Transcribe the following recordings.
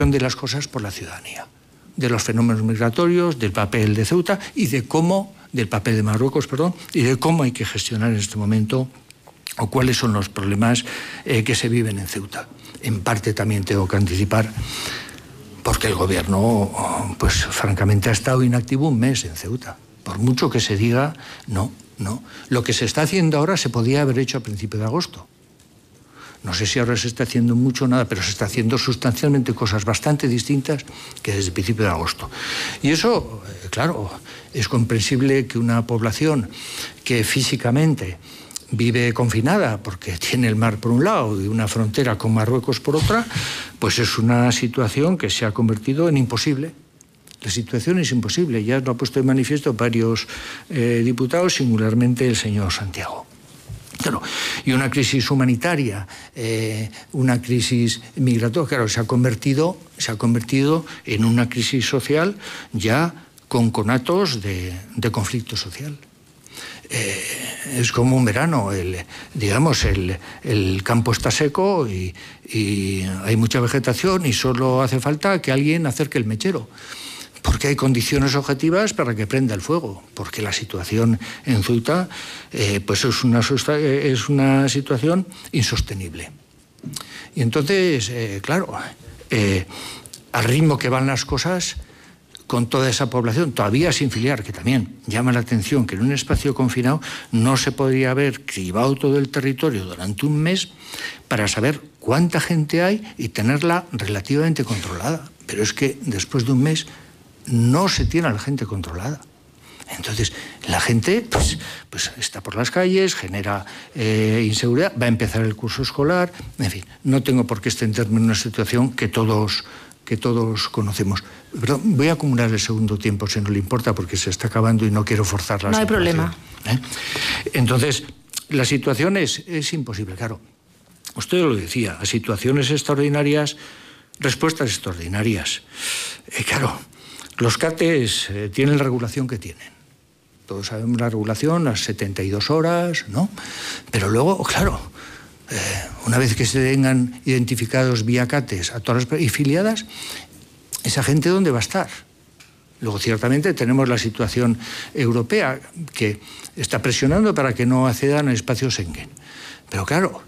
de las cosas por la ciudadanía, de los fenómenos migratorios, del papel de Ceuta y de cómo, del papel de Marruecos, perdón, y de cómo hay que gestionar en este momento o cuáles son los problemas que se viven en Ceuta. En parte también tengo que anticipar, porque el gobierno, pues francamente, ha estado inactivo un mes en Ceuta. Por mucho que se diga, no. Lo que se está haciendo ahora se podía haber hecho a principios de agosto. No sé si ahora se está haciendo mucho o nada, pero se está haciendo sustancialmente cosas bastante distintas que desde el principio de agosto. Y eso, claro, es comprensible que una población que físicamente vive confinada porque tiene el mar por un lado y una frontera con Marruecos por otra, pues es una situación que se ha convertido en imposible. La situación es imposible, ya lo ha puesto de manifiesto varios diputados, singularmente el señor Santiago. Claro, y una crisis humanitaria, una crisis migratoria, claro, se ha convertido en una crisis social ya con conatos de conflicto social. Es como un verano, el campo está seco y hay mucha vegetación y solo hace falta que alguien acerque el mechero, porque hay condiciones objetivas para que prenda el fuego, porque la situación en Ceuta pues es una situación insostenible. Y entonces, claro, al ritmo que van las cosas, con toda esa población todavía sin filiar, que también llama la atención que en un espacio confinado no se podría haber cribado todo el territorio durante un mes para saber cuánta gente hay y tenerla relativamente controlada. Pero es que después de un mes no se tiene a la gente controlada. Entonces, la gente pues está por las calles, genera inseguridad, va a empezar el curso escolar, en fin, no tengo por qué extenderme en una situación que todos conocemos. Pero voy a acumular el segundo tiempo, si no le importa, porque se está acabando y no quiero forzar la situación. No hay problema. Entonces, la situación es imposible, claro. Usted lo decía, a situaciones extraordinarias, respuestas extraordinarias. Claro, los CATES tienen la regulación que tienen. Todos sabemos la regulación, las 72 horas, ¿no? Pero luego, claro, una vez que se tengan identificados vía CATES a todas las filiadas, ¿esa gente dónde va a estar? Luego, ciertamente, tenemos la situación europea que está presionando para que no accedan al espacio Schengen. Pero claro,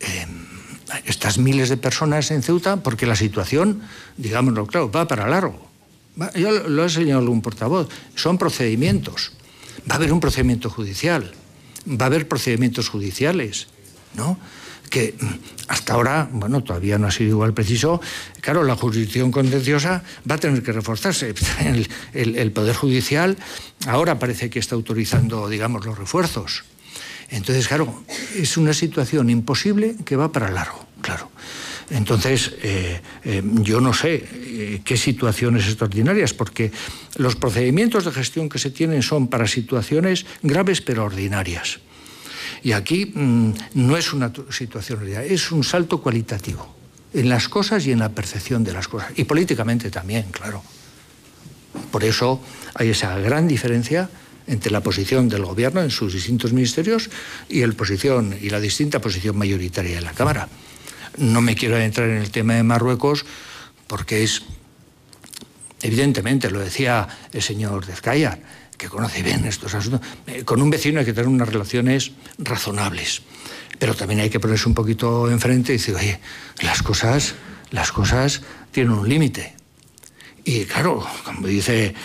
estas miles de personas en Ceuta, porque la situación, digámoslo claro, va para largo. Ya lo ha señalado algún portavoz, son procedimientos. Va a haber un procedimiento judicial, va a haber procedimientos judiciales, ¿no? Que hasta ahora, bueno, todavía no ha sido igual preciso. Claro, la jurisdicción contenciosa va a tener que reforzarse. El Poder Judicial ahora parece que está autorizando, digamos, los refuerzos. Entonces, claro, es una situación imposible que va para largo, claro. Entonces, yo no sé qué situaciones extraordinarias, porque los procedimientos de gestión que se tienen son para situaciones graves pero ordinarias. Y aquí no es una situación ordinaria, es un salto cualitativo en las cosas y en la percepción de las cosas. Y políticamente también, claro. Por eso hay esa gran diferencia entre la posición del gobierno en sus distintos ministerios y la distinta posición mayoritaria de la Cámara. No me quiero entrar en el tema de Marruecos porque es, evidentemente, lo decía el señor Dezkayar, que conoce bien estos asuntos, con un vecino hay que tener unas relaciones razonables, pero también hay que ponerse un poquito enfrente y decir, oye, las cosas tienen un límite. Y claro, como dice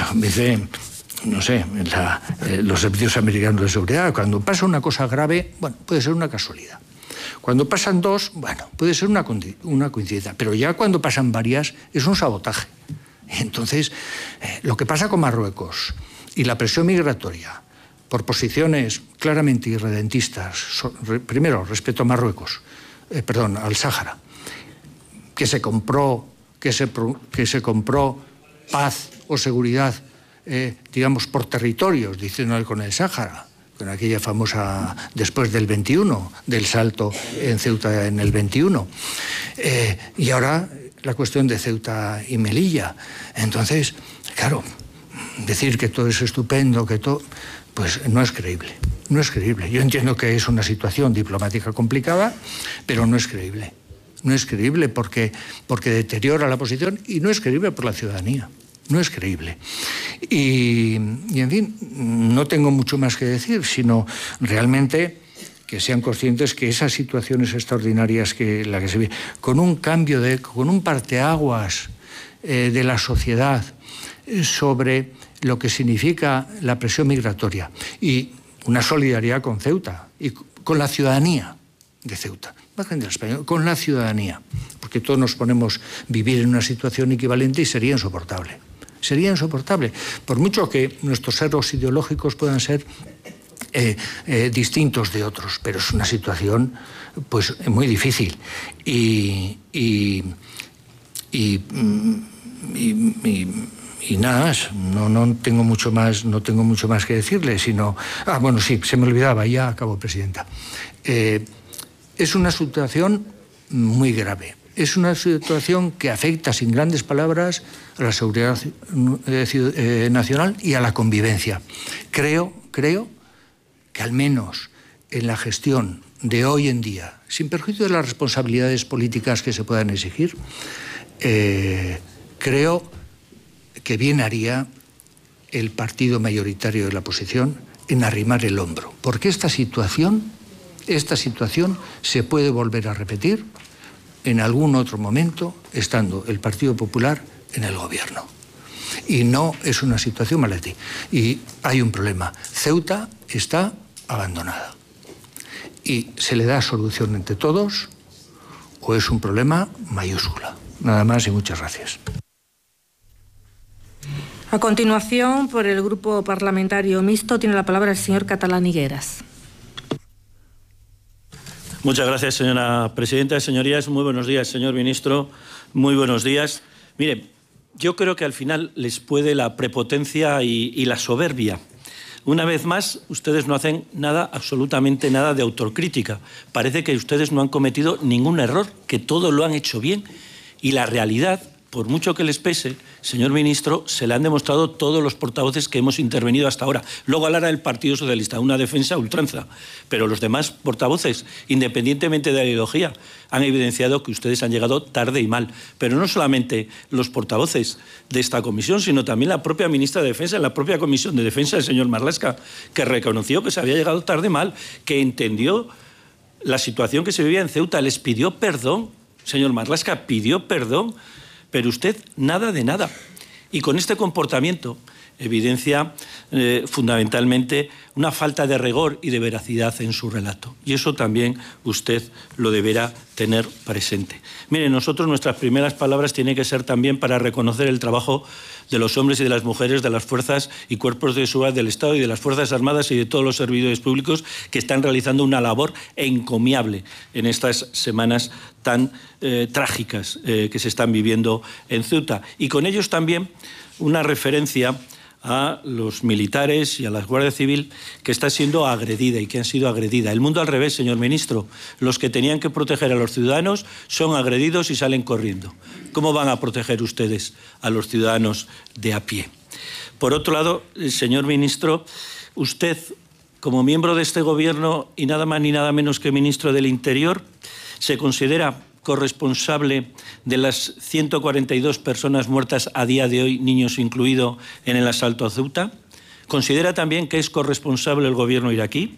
no sé, los servicios americanos de seguridad, cuando pasa una cosa grave, bueno, puede ser una casualidad. Cuando pasan dos, bueno, puede ser una coincidencia, pero ya cuando pasan varias es un sabotaje. Entonces, lo que pasa con Marruecos y la presión migratoria por posiciones claramente irredentistas, primero respecto a Marruecos, al Sáhara, que se compró paz o seguridad, digamos, por territorios, diciendo con el Sáhara, con aquella famosa, después del 21, del salto en Ceuta en el 21. Y ahora la cuestión de Ceuta y Melilla. Entonces, claro, decir que todo es estupendo, que todo, pues no es creíble. No es creíble. Yo entiendo que es una situación diplomática complicada, pero no es creíble. No es creíble porque deteriora la posición y no es creíble por la ciudadanía. No es creíble. Y en fin, no tengo mucho más que decir, sino realmente que sean conscientes que esas situaciones extraordinarias la que se vive, con un cambio, con un parteaguas de la sociedad sobre lo que significa la presión migratoria y una solidaridad con Ceuta y con la ciudadanía de Ceuta, más grande del español, con la ciudadanía, porque todos nos ponemos vivir en una situación equivalente y sería insoportable. Sería insoportable, por mucho que nuestros sesgos ideológicos puedan ser distintos de otros, pero es una situación pues muy difícil y nada más, no tengo mucho más que decirle, sino... bueno, sí, se me olvidaba, ya acabo, Presidenta. Es una situación muy grave. Es una situación que afecta, sin grandes palabras, a la seguridad nacional y a la convivencia. Creo que al menos en la gestión de hoy en día, sin perjuicio de las responsabilidades políticas que se puedan exigir, creo que bien haría el partido mayoritario de la oposición en arrimar el hombro, porque esta situación se puede volver a repetir en algún otro momento, estando el Partido Popular en el gobierno. Y no es una situación maletí. Y hay un problema. Ceuta está abandonada. Y se le da solución entre todos o es un problema mayúscula. Nada más y muchas gracias. A continuación, por el Grupo Parlamentario Mixto, tiene la palabra el señor Catalán Higueras. Muchas gracias, señora presidenta. Señorías, muy buenos días. Señor ministro, muy buenos días. Mire, yo creo que al final les puede la prepotencia y la soberbia. Una vez más, ustedes no hacen nada, absolutamente nada de autocrítica. Parece que ustedes no han cometido ningún error, que todo lo han hecho bien. Y la realidad, por mucho que les pese, señor ministro, se le han demostrado todos los portavoces que hemos intervenido hasta ahora. Luego hablará el Partido Socialista, una defensa a ultranza. Pero los demás portavoces, independientemente de la ideología, han evidenciado que ustedes han llegado tarde y mal. Pero no solamente los portavoces de esta comisión, sino también la propia ministra de Defensa, en la propia Comisión de Defensa, el señor Marlaska, que reconoció que se había llegado tarde y mal, que entendió la situación que se vivía en Ceuta, les pidió perdón. Señor Marlaska, pidió perdón, pero usted nada de nada. Y con este comportamiento evidencia fundamentalmente una falta de rigor y de veracidad en su relato. Y eso también usted lo deberá tener presente. Mire, nosotros nuestras primeras palabras tienen que ser también para reconocer el trabajo de los hombres y de las mujeres de las fuerzas y cuerpos de seguridad del Estado y de las Fuerzas Armadas y de todos los servidores públicos que están realizando una labor encomiable en estas semanas tan trágicas que se están viviendo en Ceuta. Y con ellos también una referencia a los militares y a la Guardia Civil que está siendo agredida y que han sido agredida. El mundo al revés, señor ministro. Los que tenían que proteger a los ciudadanos son agredidos y salen corriendo. ¿Cómo van a proteger ustedes a los ciudadanos de a pie? Por otro lado, señor ministro, usted, como miembro de este Gobierno y nada más ni nada menos que ministro del Interior, ¿se considera corresponsable de las 142 personas muertas a día de hoy, niños incluidos, en el asalto a Ceuta? ¿Considera también que es corresponsable el gobierno iraquí?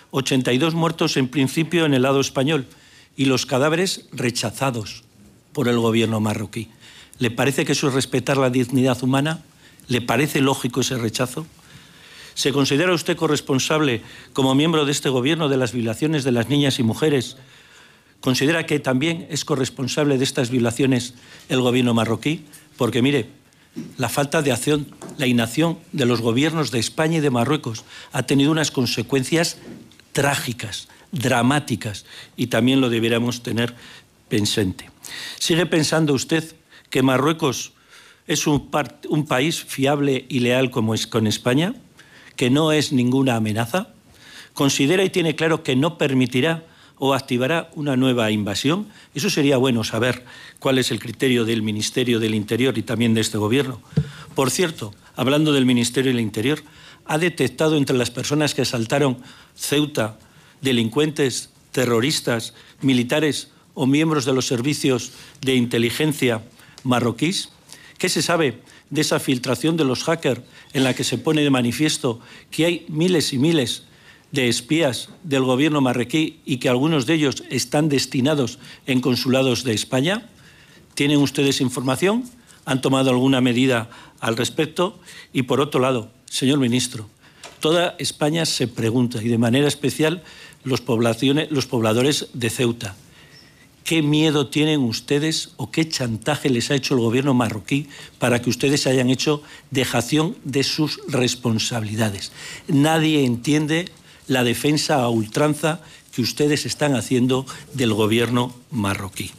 82 muertos en principio en el lado español y los cadáveres rechazados por el gobierno marroquí. ¿Le parece que eso es respetar la dignidad humana? ¿Le parece lógico ese rechazo? ¿Se considera usted corresponsable, como miembro de este gobierno, de las violaciones de las niñas y mujeres? ¿Considera que también es corresponsable de estas violaciones el gobierno marroquí? Porque, mire, la falta de acción, la inacción de los gobiernos de España y de Marruecos ha tenido unas consecuencias trágicas, dramáticas, y también lo debiéramos tener presente. ¿Sigue pensando usted que Marruecos es un país fiable y leal como es con España? ¿Que no es ninguna amenaza? ¿Considera y tiene claro que no permitirá o activará una nueva invasión? Eso sería bueno saber cuál es el criterio del Ministerio del Interior y también de este Gobierno. Por cierto, hablando del Ministerio del Interior, ¿ha detectado entre las personas que asaltaron Ceuta delincuentes, terroristas, militares o miembros de los servicios de inteligencia marroquíes? ¿Qué se sabe de esa filtración de los hackers en la que se pone de manifiesto que hay miles y miles de espías del gobierno marroquí y que algunos de ellos están destinados en consulados de España? ¿Tienen ustedes información? ¿Han tomado alguna medida al respecto? Y por otro lado, señor ministro, toda España se pregunta, y de manera especial los pobladores de Ceuta, ¿qué miedo tienen ustedes o qué chantaje les ha hecho el gobierno marroquí para que ustedes hayan hecho dejación de sus responsabilidades? Nadie entiende la defensa a ultranza que ustedes están haciendo del gobierno marroquí.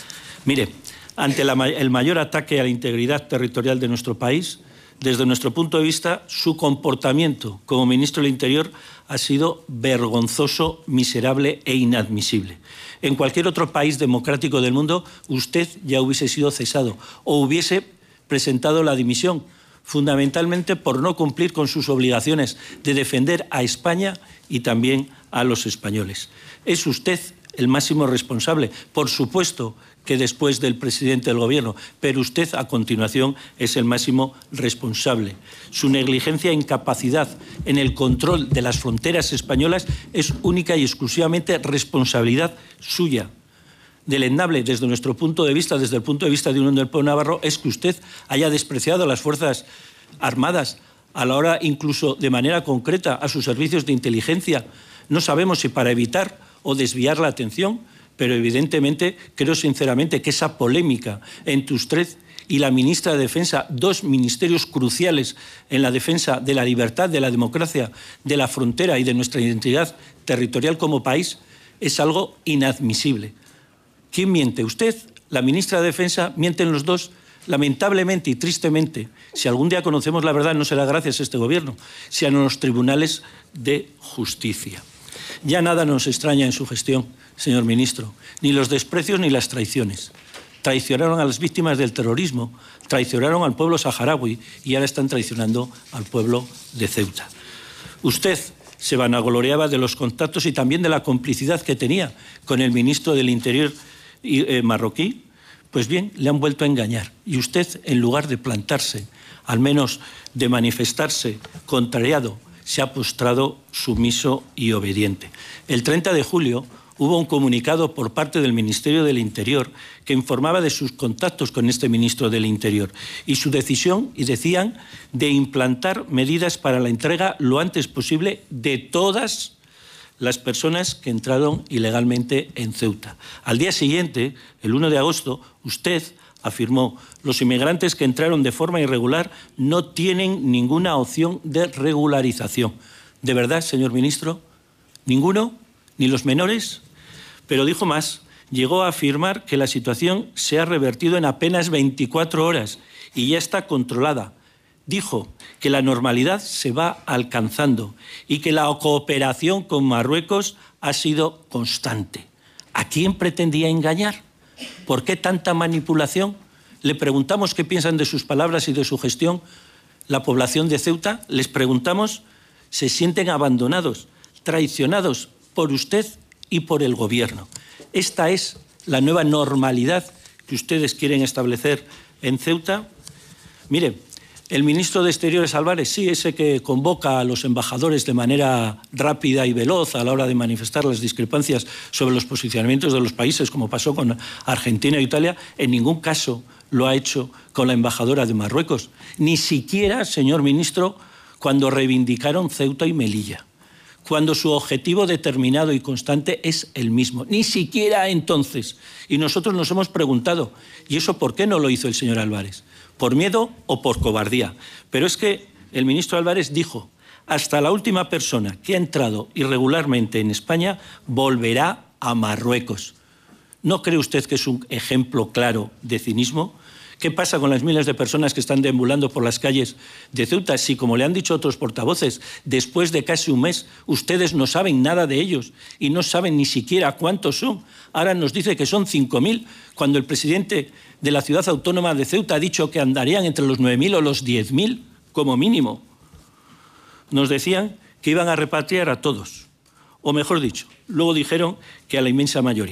Mire, ante el mayor ataque a la integridad territorial de nuestro país, desde nuestro punto de vista, su comportamiento como ministro del Interior ha sido vergonzoso, miserable e inadmisible. En cualquier otro país democrático del mundo, usted ya hubiese sido cesado o hubiese presentado la dimisión, fundamentalmente por no cumplir con sus obligaciones de defender a España y también a los españoles. Es usted el máximo responsable, por supuesto que después del presidente del Gobierno, pero usted a continuación es el máximo responsable. Su negligencia e incapacidad en el control de las fronteras españolas es única y exclusivamente responsabilidad suya. Deleznable desde nuestro punto de vista, desde el punto de vista de Unión del Pueblo Navarro, es que usted haya despreciado a las Fuerzas Armadas a la hora, incluso de manera concreta, a sus servicios de inteligencia. No sabemos si para evitar o desviar la atención, pero evidentemente creo sinceramente que esa polémica entre usted y la ministra de Defensa, dos ministerios cruciales en la defensa de la libertad, de la democracia, de la frontera y de nuestra identidad territorial como país, es algo inadmisible. ¿Quién miente? ¿Usted? ¿La ministra de Defensa? ¿Mienten los dos? Lamentablemente y tristemente, si algún día conocemos la verdad, no será gracias a este Gobierno, sino a los tribunales de justicia. Ya nada nos extraña en su gestión, señor ministro, ni los desprecios ni las traiciones. Traicionaron a las víctimas del terrorismo, traicionaron al pueblo saharaui y ahora están traicionando al pueblo de Ceuta. Usted se vanagloriaba de los contactos y también de la complicidad que tenía con el ministro del Interior marroquí. Pues bien, le han vuelto a engañar. Y usted, en lugar de plantarse, al menos de manifestarse contrariado, se ha postrado sumiso y obediente. El 30 de julio hubo un comunicado por parte del Ministerio del Interior que informaba de sus contactos con este ministro del Interior y su decisión, y decían, de implantar medidas para la entrega lo antes posible de todas las personas que entraron ilegalmente en Ceuta. Al día siguiente, el 1 de agosto, usted afirmó: los inmigrantes que entraron de forma irregular no tienen ninguna opción de regularización. ¿De verdad, señor ministro? ¿Ninguno? ¿Ni los menores? Pero dijo más, llegó a afirmar que la situación se ha revertido en apenas 24 horas y ya está controlada. Dijo que la normalidad se va alcanzando y que la cooperación con Marruecos ha sido constante. ¿A quién pretendía engañar? ¿Por qué tanta manipulación? Le preguntamos qué piensan de sus palabras y de su gestión la población de Ceuta. Les preguntamos, se sienten abandonados, traicionados por usted y por el Gobierno. Esta es la nueva normalidad que ustedes quieren establecer en Ceuta. Mire, el ministro de Exteriores Álvarez, sí, ese que convoca a los embajadores de manera rápida y veloz a la hora de manifestar las discrepancias sobre los posicionamientos de los países, como pasó con Argentina e Italia, en ningún caso lo ha hecho con la embajadora de Marruecos. Ni siquiera, señor ministro, cuando reivindicaron Ceuta y Melilla, cuando su objetivo determinado y constante es el mismo. Ni siquiera entonces. Y nosotros nos hemos preguntado, ¿y eso por qué no lo hizo el señor Álvarez? ¿Por miedo o por cobardía? Pero es que el ministro Álvarez dijo, hasta la última persona que ha entrado irregularmente en España volverá a Marruecos. ¿No cree usted que es un ejemplo claro de cinismo? ¿Qué pasa con las miles de personas que están deambulando por las calles de Ceuta? Si, como le han dicho otros portavoces, después de casi un mes ustedes no saben nada de ellos y no saben ni siquiera cuántos son. Ahora nos dice que son 5.000, cuando el presidente de la ciudad autónoma de Ceuta ha dicho que andarían entre los 9.000 o los 10.000, como mínimo. Nos decían que iban a repatriar a todos, o mejor dicho, luego dijeron que a la inmensa mayoría.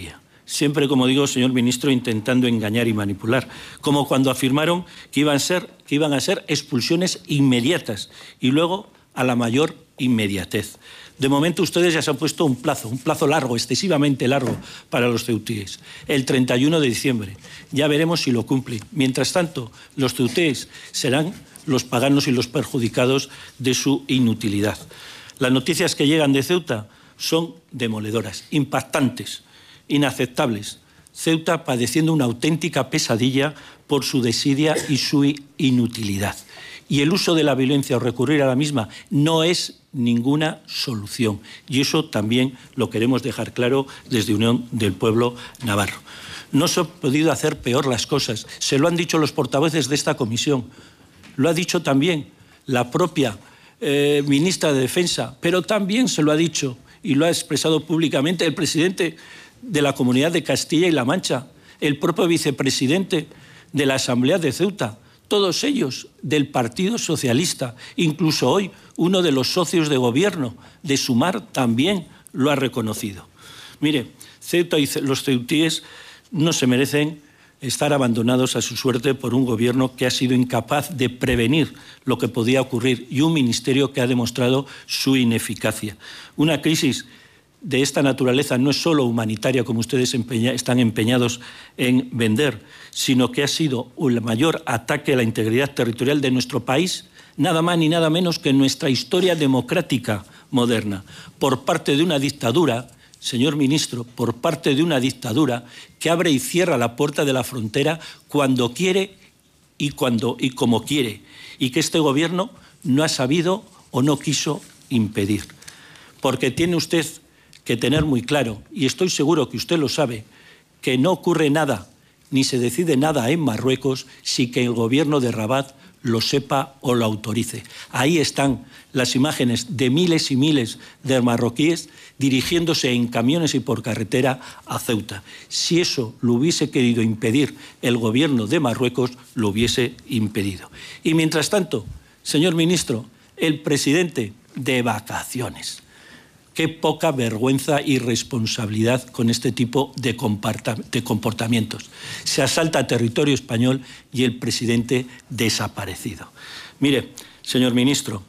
siempre, como digo, señor ministro, intentando engañar y manipular, como cuando afirmaron que iban a ser expulsiones inmediatas y luego a la mayor inmediatez. De momento ustedes ya se han puesto un plazo largo, excesivamente largo para los ceutíes, el 31 de diciembre. Ya veremos si lo cumplen. Mientras tanto, los ceutíes serán los paganos y los perjudicados de su inutilidad. Las noticias que llegan de Ceuta son demoledoras, impactantes, inaceptables. Ceuta padeciendo una auténtica pesadilla por su desidia y su inutilidad. Y el uso de la violencia o recurrir a la misma no es ninguna solución. Y eso también lo queremos dejar claro desde Unión del Pueblo Navarro. No se han podido hacer peor las cosas. Se lo han dicho los portavoces de esta comisión. Lo ha dicho también la propia ministra de Defensa, pero también se lo ha dicho y lo ha expresado públicamente el presidente de la Comunidad de Castilla y La Mancha, el propio vicepresidente de la Asamblea de Ceuta, todos ellos del Partido Socialista. Incluso hoy uno de los socios de gobierno de Sumar también lo ha reconocido. Mire, Ceuta y los ceutíes no se merecen estar abandonados a su suerte por un gobierno que ha sido incapaz de prevenir lo que podía ocurrir y un ministerio que ha demostrado su ineficacia. Una crisis de esta naturaleza no es solo humanitaria, como ustedes están empeñados en vender, sino que ha sido el mayor ataque a la integridad territorial de nuestro país, nada más ni nada menos que en nuestra historia democrática moderna, por parte de una dictadura, señor ministro, por parte de una dictadura que abre y cierra la puerta de la frontera cuando quiere y como quiere, y que este gobierno no ha sabido o no quiso impedir. Porque tiene usted que tener muy claro, y estoy seguro que usted lo sabe, que no ocurre nada ni se decide nada en Marruecos sin que el gobierno de Rabat lo sepa o lo autorice. Ahí están las imágenes de miles y miles de marroquíes dirigiéndose en camiones y por carretera a Ceuta. Si eso lo hubiese querido impedir el gobierno de Marruecos, lo hubiese impedido. Y mientras tanto, señor ministro, el presidente de vacaciones. Qué poca vergüenza y responsabilidad con este tipo de comportamientos. Se asalta territorio español y el presidente desaparecido. Mire, señor ministro,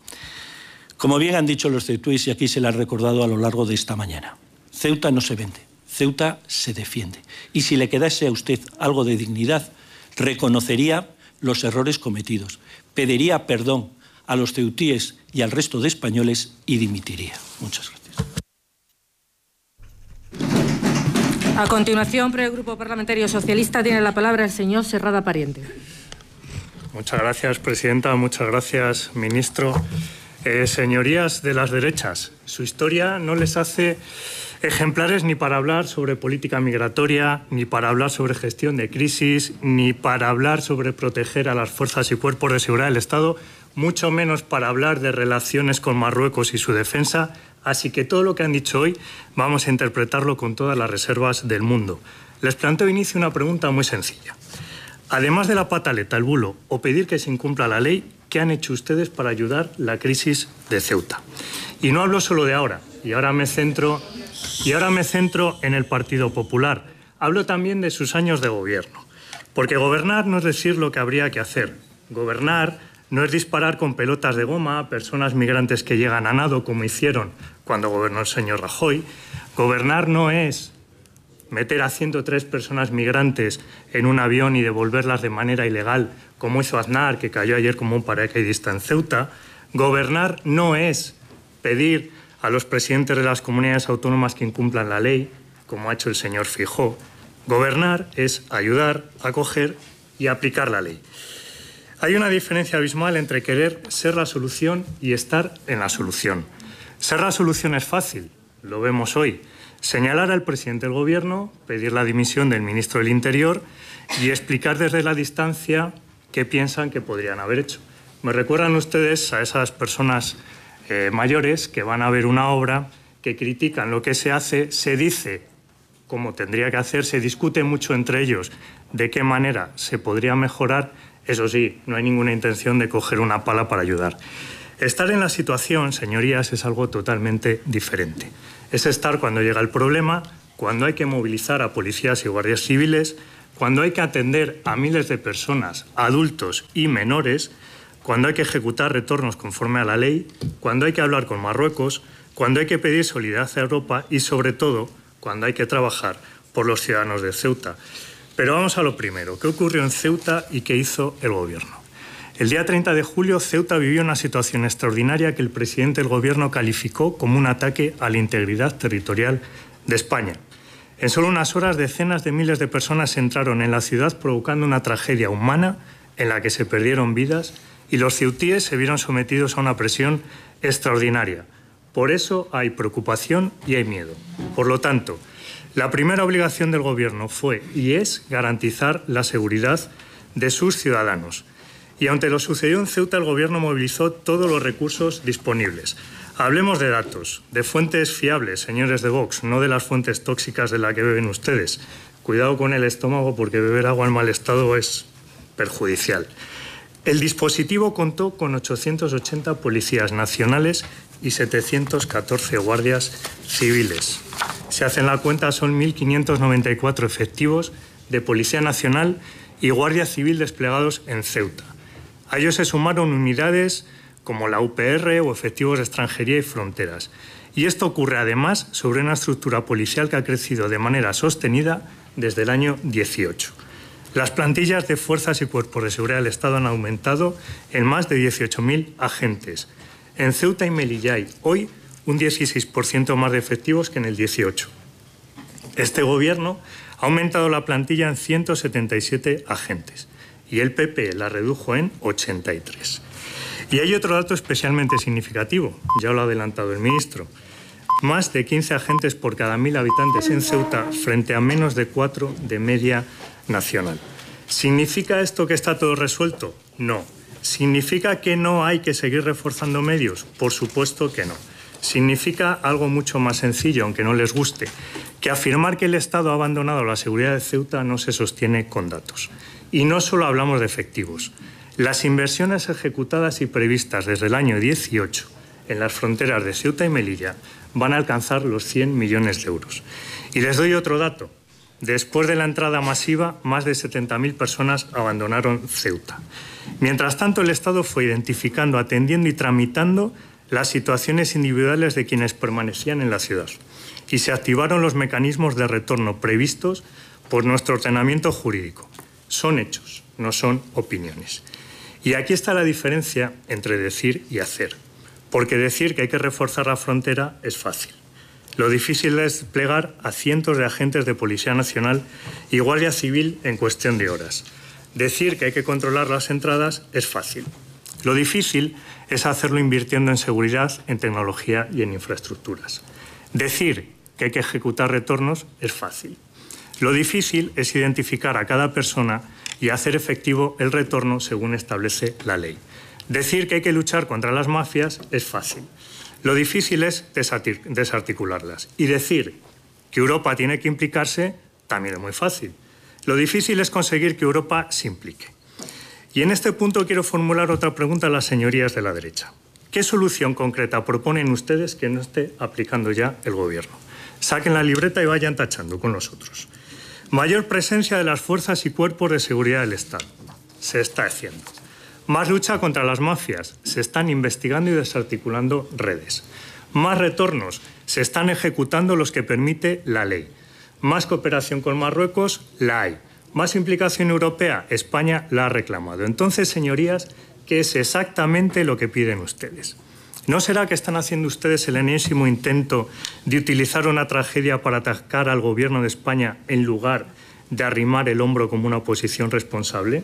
como bien han dicho los ceutíes y aquí se le ha recordado a lo largo de esta mañana, Ceuta no se vende, Ceuta se defiende. Y si le quedase a usted algo de dignidad, reconocería los errores cometidos, pediría perdón a los ceutíes y al resto de españoles y dimitiría. Muchas gracias. A continuación, por el Grupo Parlamentario Socialista, tiene la palabra el señor Serrada Pariente. Muchas gracias, presidenta. Muchas gracias, ministro. Señorías de las derechas, su historia no les hace ejemplares ni para hablar sobre política migratoria, ni para hablar sobre gestión de crisis, ni para hablar sobre proteger a las fuerzas y cuerpos de seguridad del Estado, mucho menos para hablar de relaciones con Marruecos y su defensa. Así que todo lo que han dicho hoy vamos a interpretarlo con todas las reservas del mundo. Les planteo de inicio una pregunta muy sencilla. Además de la pataleta, el bulo o pedir que se incumpla la ley, ¿qué han hecho ustedes para ayudar la crisis de Ceuta? Y no hablo solo de ahora, y ahora me centro en el Partido Popular. Hablo también de sus años de gobierno. Porque gobernar no es decir lo que habría que hacer. Gobernar no es disparar con pelotas de goma a personas migrantes que llegan a nado, como hicieron cuando gobernó el señor Rajoy. Gobernar no es meter a 103 personas migrantes en un avión y devolverlas de manera ilegal, como hizo Aznar, que cayó ayer como un paracaidista en Ceuta. Gobernar no es pedir a los presidentes de las comunidades autónomas que incumplan la ley, como ha hecho el señor Feijóo. Gobernar es ayudar, acoger y aplicar la ley. Hay una diferencia abismal entre querer ser la solución y estar en la solución. Ser la solución es fácil, lo vemos hoy. Señalar al presidente del Gobierno, pedir la dimisión del ministro del Interior y explicar desde la distancia qué piensan que podrían haber hecho. Me recuerdan ustedes a esas personas mayores que van a ver una obra, que critican lo que se hace, se dice cómo tendría que hacer, se discute mucho entre ellos de qué manera se podría mejorar. Eso sí, no hay ninguna intención de coger una pala para ayudar. Estar en la situación, señorías, es algo totalmente diferente. Es estar cuando llega el problema, cuando hay que movilizar a policías y guardias civiles, cuando hay que atender a miles de personas, adultos y menores, cuando hay que ejecutar retornos conforme a la ley, cuando hay que hablar con Marruecos, cuando hay que pedir solidaridad a Europa y, sobre todo, cuando hay que trabajar por los ciudadanos de Ceuta. Pero vamos a lo primero. ¿Qué ocurrió en Ceuta y qué hizo el Gobierno? El día 30 de julio, Ceuta vivió una situación extraordinaria que el presidente del Gobierno calificó como un ataque a la integridad territorial de España. En solo unas horas, decenas de miles de personas entraron en la ciudad provocando una tragedia humana en la que se perdieron vidas y los ceutíes se vieron sometidos a una presión extraordinaria. Por eso hay preocupación y hay miedo. Por lo tanto, la primera obligación del Gobierno fue y es garantizar la seguridad de sus ciudadanos. Y ante lo sucedido en Ceuta, el Gobierno movilizó todos los recursos disponibles. Hablemos de datos, de fuentes fiables, señores de Vox, no de las fuentes tóxicas de las que beben ustedes. Cuidado con el estómago porque beber agua en mal estado es perjudicial. El dispositivo contó con 880 policías nacionales y 714 guardias civiles. Si hacen la cuenta, son 1.594 efectivos de Policía Nacional y Guardia Civil desplegados en Ceuta. A ellos se sumaron unidades como la UPR o efectivos de extranjería y fronteras. Y esto ocurre además sobre una estructura policial que ha crecido de manera sostenida desde el año 18. Las plantillas de fuerzas y cuerpos de seguridad del Estado han aumentado en más de 18.000 agentes. En Ceuta y Melilla hay hoy un 16% más de efectivos que en el 18. Este Gobierno ha aumentado la plantilla en 177 agentes y el PP la redujo en 83. Y hay otro dato especialmente significativo, ya lo ha adelantado el ministro. Más de 15 agentes por cada 1.000 habitantes en Ceuta frente a menos de 4 de media nacional. ¿Significa esto que está todo resuelto? No. ¿Significa que no hay que seguir reforzando medios? Por supuesto que no. Significa algo mucho más sencillo, aunque no les guste, que afirmar que el Estado ha abandonado la seguridad de Ceuta no se sostiene con datos. Y no solo hablamos de efectivos. Las inversiones ejecutadas y previstas desde el año 18 en las fronteras de Ceuta y Melilla van a alcanzar los 100 millones de euros. Y les doy otro dato. Después de la entrada masiva, más de 70.000 personas abandonaron Ceuta. Mientras tanto, el Estado fue identificando, atendiendo y tramitando las situaciones individuales de quienes permanecían en la ciudad. Y se activaron los mecanismos de retorno previstos por nuestro ordenamiento jurídico. Son hechos, no son opiniones. Y aquí está la diferencia entre decir y hacer. Porque decir que hay que reforzar la frontera es fácil. Lo difícil es desplegar a cientos de agentes de Policía Nacional y Guardia Civil en cuestión de horas. Decir que hay que controlar las entradas es fácil. Lo difícil es hacerlo invirtiendo en seguridad, en tecnología y en infraestructuras. Decir que hay que ejecutar retornos es fácil. Lo difícil es identificar a cada persona y hacer efectivo el retorno según establece la ley. Decir que hay que luchar contra las mafias es fácil. Lo difícil es desarticularlas. Y decir que Europa tiene que implicarse también es muy fácil. Lo difícil es conseguir que Europa se implique. Y en este punto quiero formular otra pregunta a las señorías de la derecha. ¿Qué solución concreta proponen ustedes que no esté aplicando ya el Gobierno? Saquen la libreta y vayan tachando con nosotros. Mayor presencia de las fuerzas y cuerpos de seguridad del Estado. Se está haciendo. Más lucha contra las mafias. Se están investigando y desarticulando redes. Más retornos. Se están ejecutando los que permite la ley. Más cooperación con Marruecos. La hay. Más implicación europea. España la ha reclamado. Entonces, señorías, ¿qué es exactamente lo que piden ustedes? ¿No será que están haciendo ustedes el enésimo intento de utilizar una tragedia para atacar al Gobierno de España en lugar de arrimar el hombro como una oposición responsable?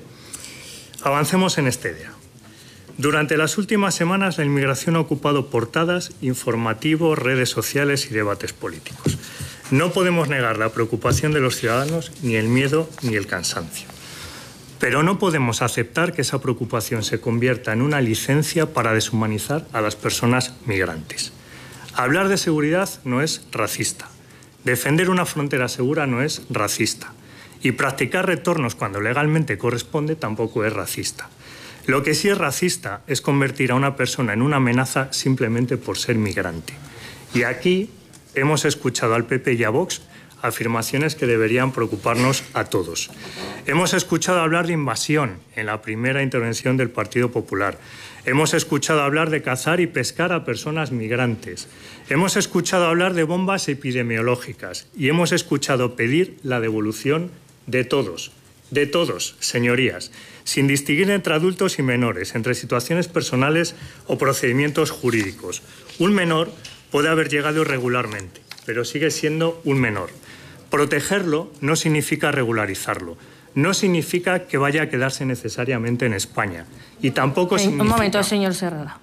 Avancemos en esta idea. Durante las últimas semanas, la inmigración ha ocupado portadas, informativos, redes sociales y debates políticos. No podemos negar la preocupación de los ciudadanos, ni el miedo, ni el cansancio. Pero no podemos aceptar que esa preocupación se convierta en una licencia para deshumanizar a las personas migrantes. Hablar de seguridad no es racista. Defender una frontera segura no es racista. Y practicar retornos cuando legalmente corresponde tampoco es racista. Lo que sí es racista es convertir a una persona en una amenaza simplemente por ser migrante. Y aquí hemos escuchado al PP y a Vox afirmaciones que deberían preocuparnos a todos. Hemos escuchado hablar de invasión en la primera intervención del Partido Popular. Hemos escuchado hablar de cazar y pescar a personas migrantes. Hemos escuchado hablar de bombas epidemiológicas y hemos escuchado pedir la devolución de todos, señorías, sin distinguir entre adultos y menores, entre situaciones personales o procedimientos jurídicos. Un menor puede haber llegado irregularmente, pero sigue siendo un menor. Protegerlo no significa regularizarlo, no significa que vaya a quedarse necesariamente en España y tampoco significa... Un momento, señor Serrada.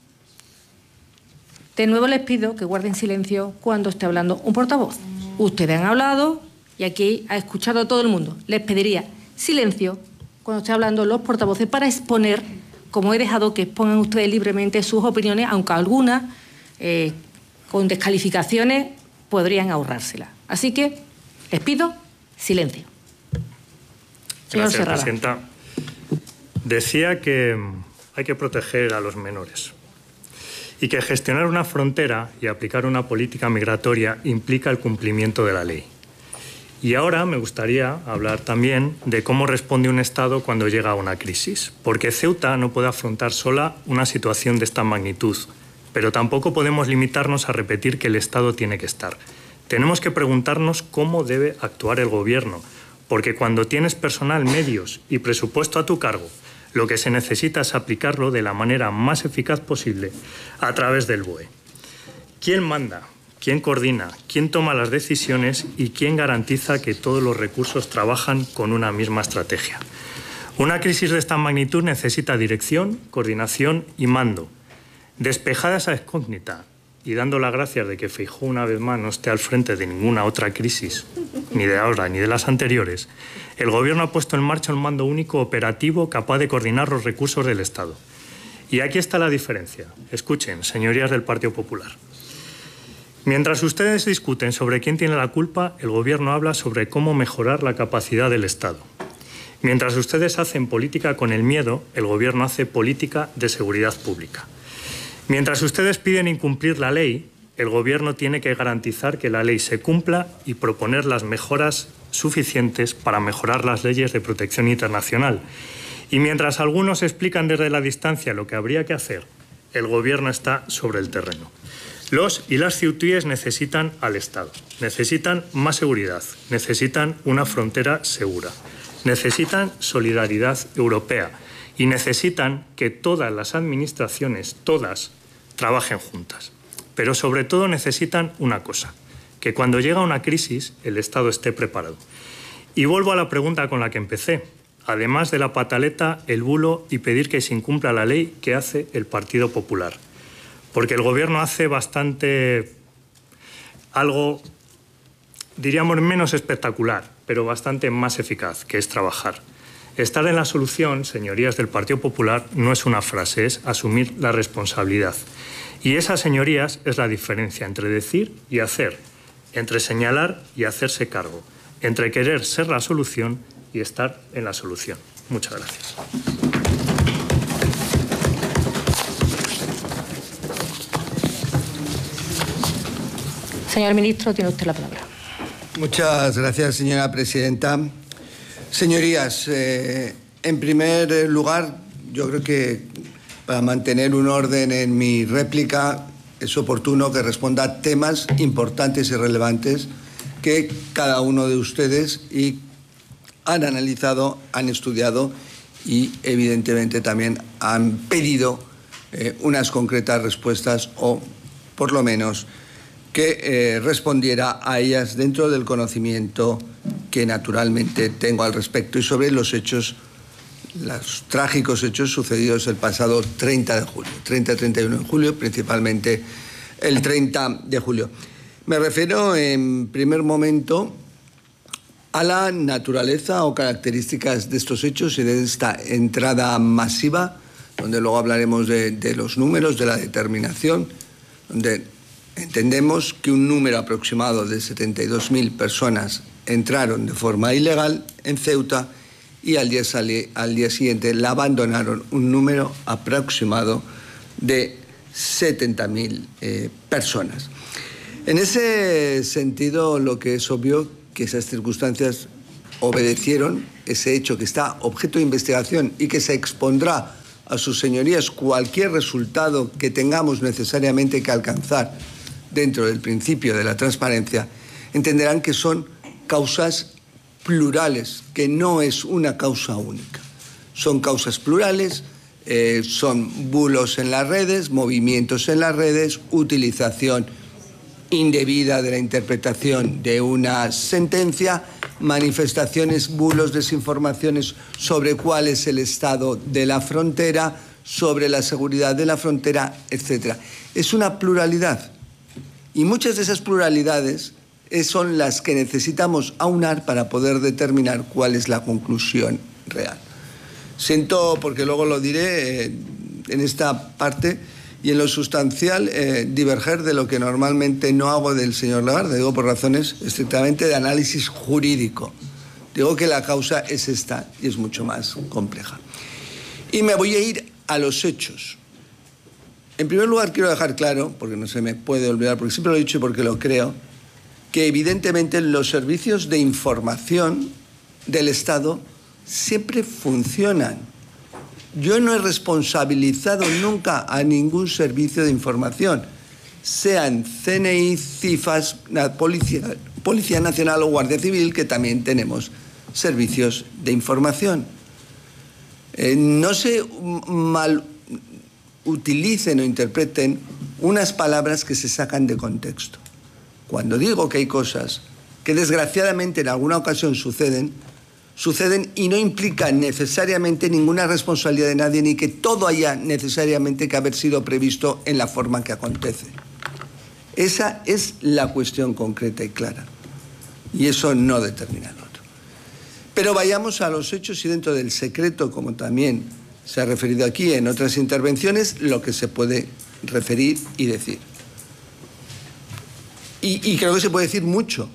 De nuevo les pido que guarden silencio cuando esté hablando un portavoz. Ustedes han hablado y aquí ha escuchado a todo el mundo. Les pediría silencio cuando esté hablando los portavoces para exponer, como he dejado que expongan ustedes libremente sus opiniones, aunque algunas, con descalificaciones, podrían ahorrárselas. Así que les pido silencio. Señor Gracias, Serrada. presidenta. Decía que hay que proteger a los menores y que gestionar una frontera y aplicar una política migratoria implica el cumplimiento de la ley. Y ahora me gustaría hablar también de cómo responde un Estado cuando llega a una crisis, porque Ceuta no puede afrontar sola una situación de esta magnitud, pero tampoco podemos limitarnos a repetir que el Estado tiene que estar. Tenemos que preguntarnos cómo debe actuar el Gobierno, porque cuando tienes personal, medios y presupuesto a tu cargo, lo que se necesita es aplicarlo de la manera más eficaz posible a través del BOE. ¿Quién manda? ¿Quién coordina? ¿Quién toma las decisiones? ¿Y quién garantiza que todos los recursos trabajan con una misma estrategia? Una crisis de esta magnitud necesita dirección, coordinación y mando. Despejada esa incógnita y dando las gracias de que Feijóo una vez más no esté al frente de ninguna otra crisis, ni de ahora ni de las anteriores, el Gobierno ha puesto en marcha un mando único operativo capaz de coordinar los recursos del Estado. Y aquí está la diferencia. Escuchen, señorías del Partido Popular. Mientras ustedes discuten sobre quién tiene la culpa, el Gobierno habla sobre cómo mejorar la capacidad del Estado. Mientras ustedes hacen política con el miedo, el Gobierno hace política de seguridad pública. Mientras ustedes piden incumplir la ley, el Gobierno tiene que garantizar que la ley se cumpla y proponer las mejoras suficientes para mejorar las leyes de protección internacional. Y mientras algunos explican desde la distancia lo que habría que hacer, el Gobierno está sobre el terreno. Los y las ceutíes necesitan al Estado, necesitan más seguridad, necesitan una frontera segura, necesitan solidaridad europea y necesitan que todas las administraciones, todas, trabajen juntas. Pero sobre todo necesitan una cosa, que cuando llega una crisis el Estado esté preparado. Y vuelvo a la pregunta con la que empecé. Además de la pataleta, el bulo y pedir que se incumpla la ley, ¿qué hace el Partido Popular? Porque el Gobierno hace algo, diríamos, menos espectacular, pero bastante más eficaz, que es trabajar. Estar en la solución, señorías del Partido Popular, no es una frase, es asumir la responsabilidad. Y esa, señorías, es la diferencia entre decir y hacer, entre señalar y hacerse cargo, entre querer ser la solución y estar en la solución. Muchas gracias. Señor ministro, tiene usted la palabra. Muchas gracias, señora presidenta. Señorías, en primer lugar, yo creo que para mantener un orden en mi réplica es oportuno que responda a temas importantes y relevantes que cada uno de ustedes han analizado, han estudiado y evidentemente también han pedido unas concretas respuestas o por lo menos que respondiera a ellas dentro del conocimiento que naturalmente tengo al respecto y sobre los hechos, los trágicos hechos sucedidos el pasado 30 de julio, 30-31 de julio, principalmente el 30 de julio. Me refiero en primer momento a la naturaleza o características de estos hechos y de esta entrada masiva, donde luego hablaremos de los números, de la determinación, donde entendemos que un número aproximado de 72.000 personas entraron de forma ilegal en Ceuta y al día siguiente la abandonaron un número aproximado de 70.000 personas. En ese sentido, lo que es obvio que esas circunstancias obedecieron ese hecho que está objeto de investigación y que se expondrá a sus señorías cualquier resultado que tengamos necesariamente que alcanzar dentro del principio de la transparencia, entenderán que son causas plurales, que no es una causa única. Son causas plurales, son bulos en las redes, movimientos en las redes, utilización indebida de la interpretación de una sentencia, manifestaciones, bulos, desinformaciones sobre cuál es el estado de la frontera, sobre la seguridad de la frontera, etc. Es una pluralidad. Y muchas de esas pluralidades son las que necesitamos aunar para poder determinar cuál es la conclusión real. Siento, porque luego lo diré en esta parte y en lo sustancial, diverger de lo que normalmente no hago del señor Lagarde. Digo por razones estrictamente de análisis jurídico. Digo que la causa es esta y es mucho más compleja. Y me voy a ir a los hechos. En primer lugar, quiero dejar claro, porque no se me puede olvidar, porque siempre lo he dicho y porque lo creo, que evidentemente los servicios de información del Estado siempre funcionan. Yo no he responsabilizado nunca a ningún servicio de información, sean CNI, CIFAS, Policía Nacional o Guardia Civil, que también tenemos servicios de información. No se mal utilicen o interpreten unas palabras que se sacan de contexto. Cuando digo que hay cosas que desgraciadamente en alguna ocasión suceden y no implican necesariamente ninguna responsabilidad de nadie ni que todo haya necesariamente que haber sido previsto en la forma que acontece. Esa es la cuestión concreta y clara. Y eso no determina lo otro. Pero vayamos a los hechos y dentro del secreto, como también se ha referido aquí en otras intervenciones, lo que se puede referir y decir. Y creo que se puede decir mucho.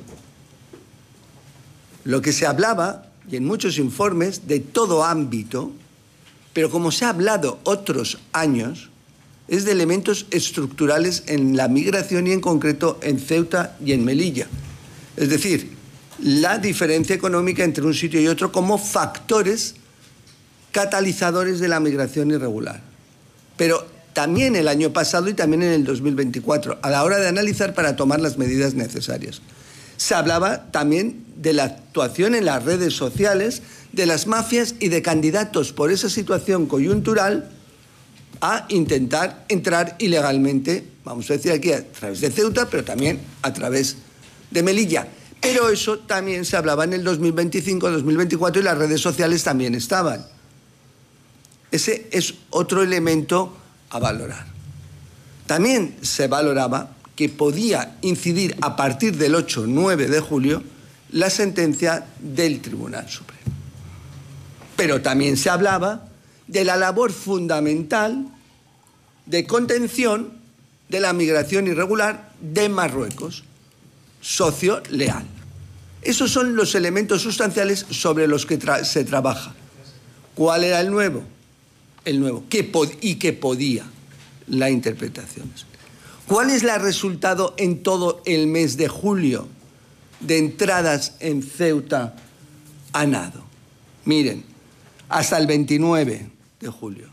Lo que se hablaba, y en muchos informes, de todo ámbito, pero como se ha hablado otros años, es de elementos estructurales en la migración y en concreto en Ceuta y en Melilla. Es decir, la diferencia económica entre un sitio y otro como factores catalizadores de la migración irregular. Pero también el año pasado y también en el 2024, a la hora de analizar para tomar las medidas necesarias. Se hablaba también de la actuación en las redes sociales, de las mafias y de candidatos por esa situación coyuntural a intentar entrar ilegalmente, vamos a decir aquí, a través de Ceuta, pero también a través de Melilla. Pero eso también se hablaba en el 2025, 2024 y las redes sociales también estaban. Ese es otro elemento a valorar. También se valoraba que podía incidir a partir del 8-9 de julio la sentencia del Tribunal Supremo. Pero también se hablaba de la labor fundamental de contención de la migración irregular de Marruecos, socio leal. Esos son los elementos sustanciales sobre los que se trabaja. ¿Cuál era el nuevo? El nuevo, que podía la interpretación. ¿Cuál es el resultado en todo el mes de julio de entradas en Ceuta a nado? Miren, hasta el 29 de julio,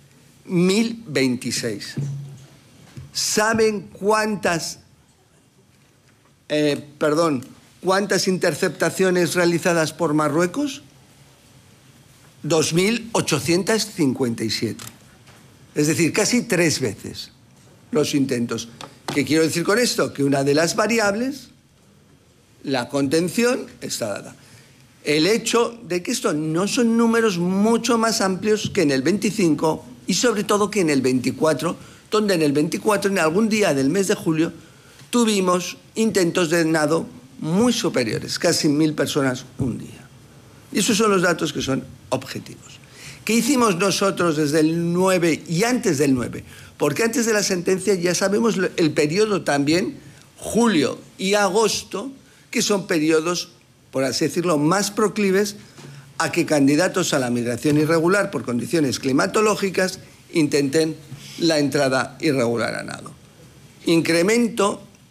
1026. ¿Saben cuántas interceptaciones realizadas por Marruecos? 2.857. Es decir, casi 3 veces los intentos. ¿Qué quiero decir con esto? Que una de las variables, la contención, está dada. El hecho de que esto no son números mucho más amplios que en el 25 y sobre todo que en el 24, donde en el 24, en algún día del mes de julio, tuvimos intentos de nado muy superiores, casi 1.000 personas un día. Y esos son los datos que son objetivos. ¿Qué hicimos nosotros desde el 9 y antes del 9? Porque antes de la sentencia ya sabemos el periodo también, julio y agosto, que son periodos, por así decirlo, más proclives a que candidatos a la migración irregular por condiciones climatológicas intenten la entrada irregular a nado. Incremento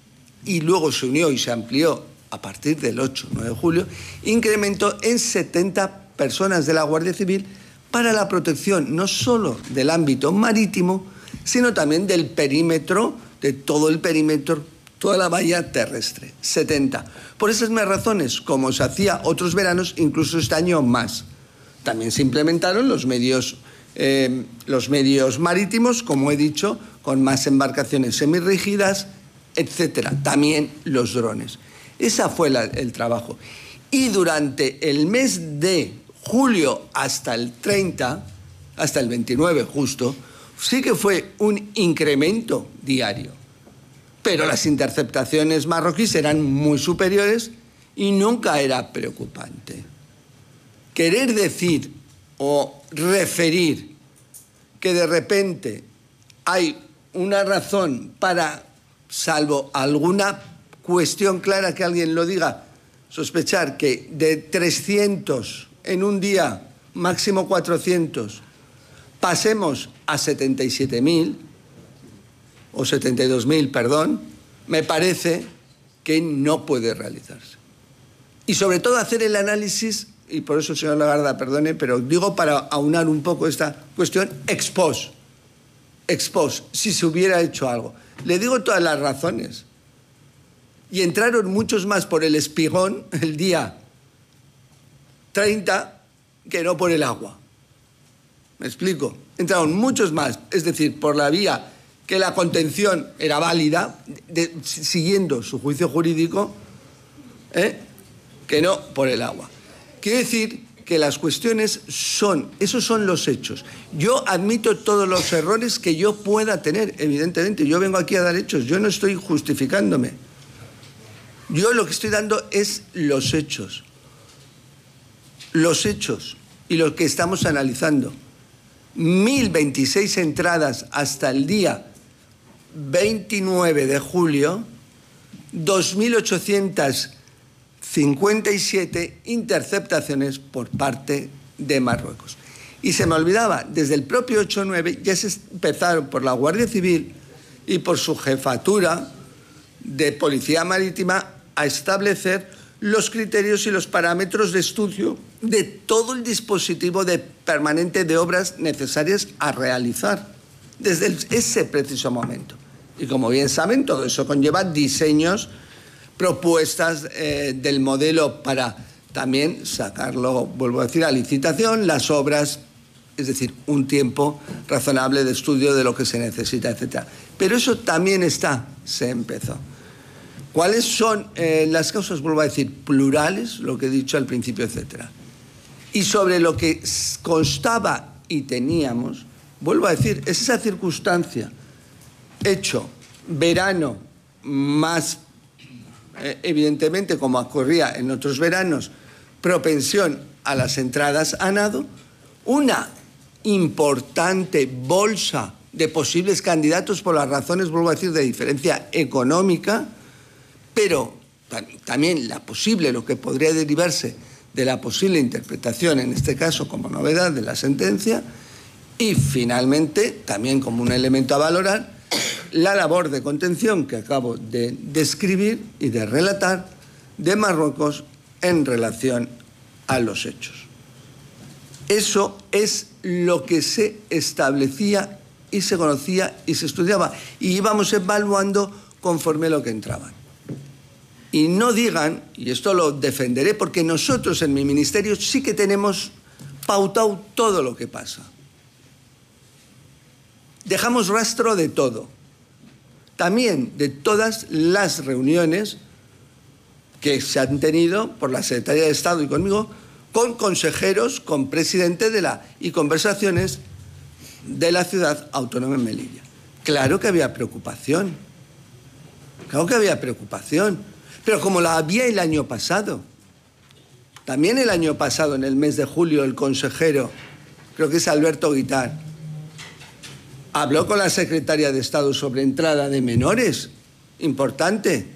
y luego se unió y se amplió a partir del 8-9 de julio, incrementó en 70 personas de la Guardia Civil para la protección no solo del ámbito marítimo, sino también del perímetro, de todo el perímetro, toda la valla terrestre, 70. Por esas mismas razones, como se hacía otros veranos, incluso este año más. También se implementaron los medios marítimos, como he dicho, con más embarcaciones semirrígidas, etcétera. También los drones. Ese fue el trabajo. Y durante el mes de julio hasta el 30, hasta el 29 justo, sí que fue un incremento diario. Pero las interceptaciones marroquíes eran muy superiores y nunca era preocupante. Querer decir o referir que de repente hay una razón para, salvo alguna cuestión clara que alguien lo diga, sospechar que de 300 en un día, máximo 400, pasemos a 77.000, o 72.000, perdón, me parece que no puede realizarse. Y sobre todo hacer el análisis, y por eso, señor Lagarde, perdone, pero digo para aunar un poco esta cuestión, ex post, si se hubiera hecho algo. Le digo todas las razones. Y entraron muchos más por el espigón el día 30 que no por el agua. ¿Me explico? Entraron muchos más, es decir, por la vía que la contención era válida, siguiendo su juicio jurídico, que no por el agua. Quiero decir que las cuestiones esos son los hechos. Yo admito todos los errores que yo pueda tener, evidentemente. Yo vengo aquí a dar hechos, yo no estoy justificándome. Yo lo que estoy dando es los hechos. Los hechos y lo que estamos analizando. 1.026 entradas hasta el día 29 de julio, 2.857 interceptaciones por parte de Marruecos. Y se me olvidaba, desde el propio 8-9 ya se empezaron por la Guardia Civil y por su jefatura de Policía Marítima a establecer los criterios y los parámetros de estudio de todo el dispositivo permanente de obras necesarias a realizar desde ese preciso momento. Y como bien saben, todo eso conlleva diseños, propuestas del modelo para también sacarlo, vuelvo a decir, a licitación, las obras, es decir, un tiempo razonable de estudio de lo que se necesita, etc. Pero eso también se empezó. ¿Cuáles son las causas? Vuelvo a decir, plurales, lo que he dicho al principio, etcétera. Y sobre lo que constaba y teníamos, vuelvo a decir, es esa circunstancia, hecho verano más, evidentemente, como ocurría en otros veranos, propensión a las entradas a nado, una importante bolsa de posibles candidatos por las razones, vuelvo a decir, de diferencia económica, pero también lo que podría derivarse de la posible interpretación, en este caso como novedad de la sentencia, y finalmente, también como un elemento a valorar, la labor de contención que acabo de describir y de relatar de Marruecos en relación a los hechos. Eso es lo que se establecía y se conocía y se estudiaba, y íbamos evaluando conforme lo que entraban. Y no digan, y esto lo defenderé porque nosotros en mi ministerio sí que tenemos pautado todo lo que pasa. Dejamos rastro de todo. También de todas las reuniones que se han tenido por la Secretaría de Estado y conmigo, con consejeros, con presidente y conversaciones de la ciudad autónoma de Melilla. Claro que había preocupación. Claro que había preocupación. Pero como la había el año pasado. También el año pasado, en el mes de julio, el consejero, creo que es Alberto Guitart, habló con la secretaria de Estado sobre entrada de menores. Importante.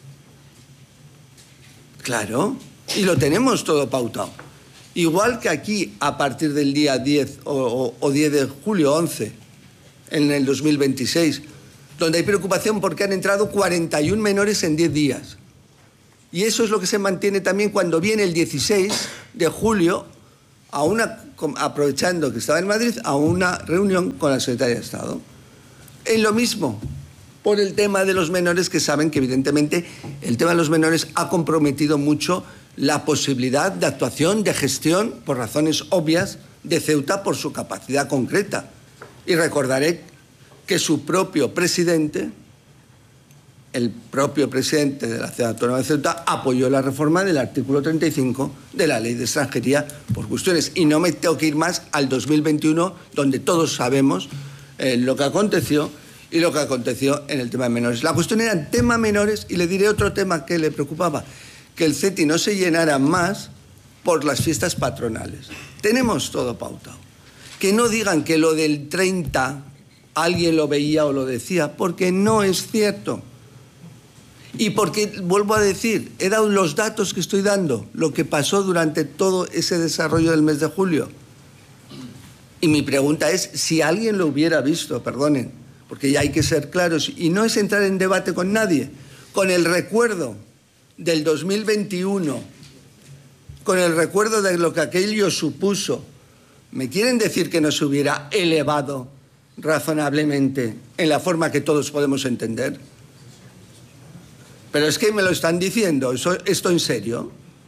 Claro. Y lo tenemos todo pautado. Igual que aquí, a partir del día 10 o 10 de julio, 11, en el 2026, donde hay preocupación porque han entrado 41 menores en 10 días. Y eso es lo que se mantiene también cuando viene el 16 de julio, aprovechando que estaba en Madrid, a una reunión con la Secretaría de Estado. Es lo mismo, por el tema de los menores, que saben que evidentemente el tema de los menores ha comprometido mucho la posibilidad de actuación, de gestión, por razones obvias, de Ceuta por su capacidad concreta. Y recordaré que su propio presidente, el propio presidente de la Ciudad Autónoma de Ceuta, apoyó la reforma del artículo 35 de la Ley de Extranjería por cuestiones. Y no me tengo que ir más al 2021, donde todos sabemos lo que aconteció y lo que aconteció en el tema de menores. La cuestión era el tema menores, y le diré otro tema que le preocupaba, que el CETI no se llenara más por las fiestas patronales. Tenemos todo pautado. Que no digan que lo del 30 alguien lo veía o lo decía, porque no es cierto. Y porque, vuelvo a decir, he dado los datos que estoy dando, lo que pasó durante todo ese desarrollo del mes de julio. Y mi pregunta es, si alguien lo hubiera visto, perdonen, porque ya hay que ser claros, y no es entrar en debate con nadie, con el recuerdo del 2021, con el recuerdo de lo que aquello supuso, ¿me quieren decir que no se hubiera elevado razonablemente en la forma que todos podemos entender? Pero es que me lo están diciendo, ¿esto en serio?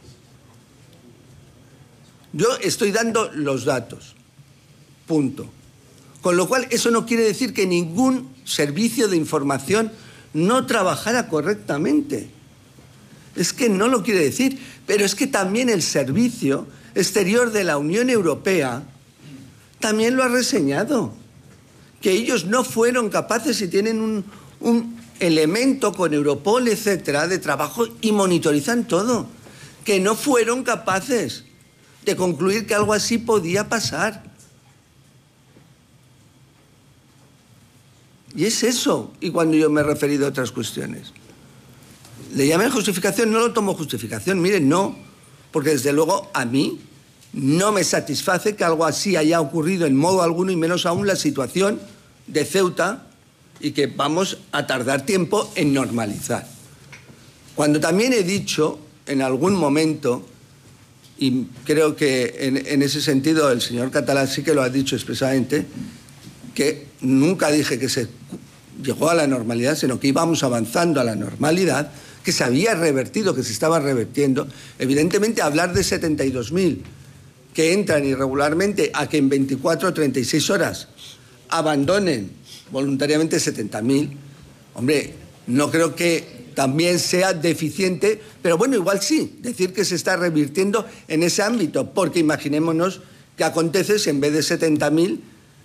Yo estoy dando los datos, punto. Con lo cual, eso no quiere decir que ningún servicio de información no trabajara correctamente. Es que no lo quiere decir, pero es que también el Servicio Exterior de la Unión Europea también lo ha reseñado, que ellos no fueron capaces y tienen un elemento con Europol, etcétera, de trabajo y monitorizan todo, que no fueron capaces de concluir que algo así podía pasar. Y es eso, y cuando yo me he referido a otras cuestiones. Le llamé justificación, no lo tomo justificación, miren, no, porque desde luego a mí no me satisface que algo así haya ocurrido en modo alguno, y menos aún la situación de Ceuta, y que vamos a tardar tiempo en normalizar. Cuando también he dicho en algún momento, y creo que en ese sentido el señor Catalá sí que lo ha dicho expresamente, que nunca dije que se llegó a la normalidad, sino que íbamos avanzando a la normalidad, que se había revertido, que se estaba revertiendo. Evidentemente, hablar de 72.000 que entran irregularmente a que en 24 o 36 horas abandonen voluntariamente 70.000, hombre, no creo que también sea deficiente, pero bueno, igual sí, decir que se está revirtiendo en ese ámbito, porque imaginémonos que acontece si en vez de 70.000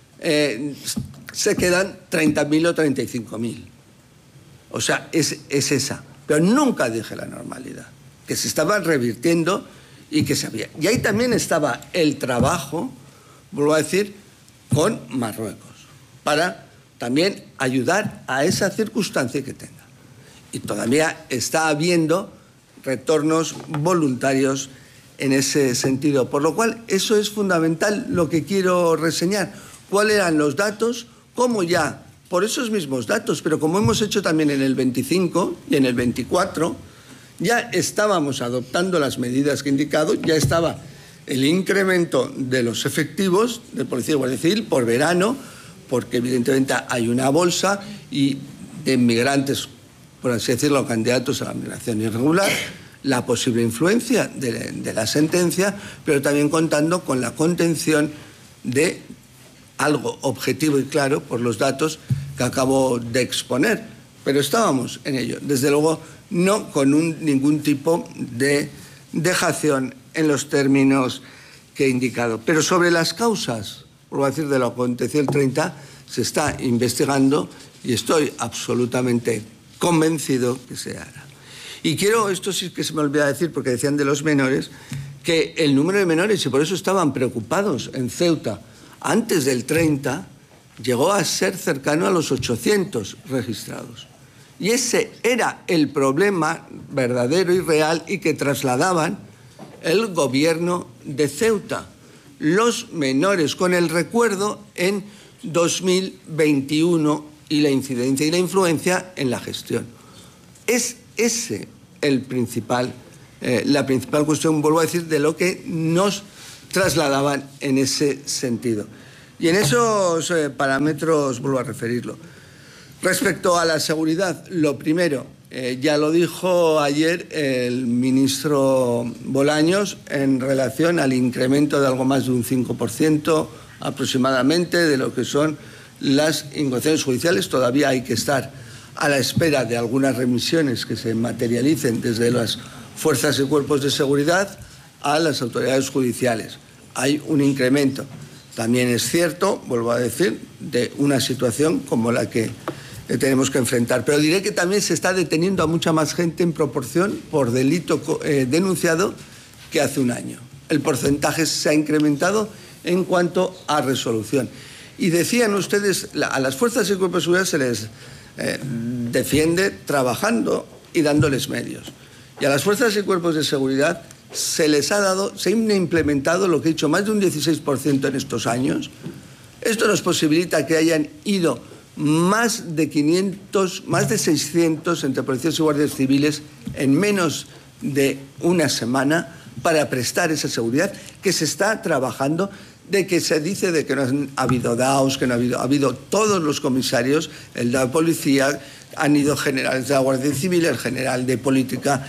se quedan 30.000 o 35.000. O sea, es esa. Pero nunca dije la normalidad, que se estaba revirtiendo y que se había. Y ahí también estaba el trabajo, vuelvo a decir, con Marruecos, para también ayudar a esa circunstancia que tenga. Y todavía está habiendo retornos voluntarios en ese sentido. Por lo cual, eso es fundamental lo que quiero reseñar. ¿Cuáles eran los datos? ¿Cómo ya? Por esos mismos datos, pero como hemos hecho también en el 25 y en el 24, ya estábamos adoptando las medidas que he indicado, ya estaba el incremento de los efectivos de Policía y Guardia Civil por verano, porque evidentemente hay una bolsa y de inmigrantes, por así decirlo, candidatos a la migración irregular, la posible influencia de la sentencia, pero también contando con la contención de algo objetivo y claro por los datos que acabo de exponer. Pero estábamos en ello. Desde luego, no con ningún tipo de dejación en los términos que he indicado. Pero sobre las causas, por decir, de lo que aconteció el 30, se está investigando y estoy absolutamente convencido que se hará. Y quiero, esto sí que se me olvida decir, porque decían de los menores, que el número de menores, y por eso estaban preocupados en Ceuta, antes del 30, llegó a ser cercano a los 800 registrados. Y ese era el problema verdadero y real y que trasladaban el gobierno de Ceuta. Los menores, con el recuerdo en 2021 y la incidencia y la influencia en la gestión. Es ese la principal cuestión, vuelvo a decir, de lo que nos trasladaban en ese sentido. Y en esos parámetros vuelvo a referirlo. Respecto a la seguridad, lo primero, ya lo dijo ayer el ministro Bolaños en relación al incremento de algo más de un 5% aproximadamente de lo que son las incoaciones judiciales. Todavía hay que estar a la espera de algunas remisiones que se materialicen desde las fuerzas y cuerpos de seguridad a las autoridades judiciales. Hay un incremento. También es cierto, vuelvo a decir, de una situación como la que tenemos que enfrentar. Pero diré que también se está deteniendo a mucha más gente en proporción por delito denunciado que hace un año. El porcentaje se ha incrementado en cuanto a resolución. Y decían ustedes, a las fuerzas y cuerpos de seguridad se les defiende trabajando y dándoles medios. Y a las fuerzas y cuerpos de seguridad se ha implementado lo que he dicho, más de un 16% en estos años. Esto nos posibilita que hayan ido más de 500, más de 600 entre policías y guardias civiles en menos de una semana para prestar esa seguridad que se está trabajando, de que se dice de que no ha habido DAOs, que no ha habido todos los comisarios, el DAO de policía, han ido generales de la Guardia Civil, el general de policía